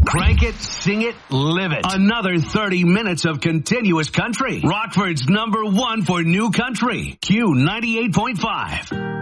Crank it, sing it, live it. Another 30 minutes of continuous country. Rockford's #1 for new country. Q 98.5.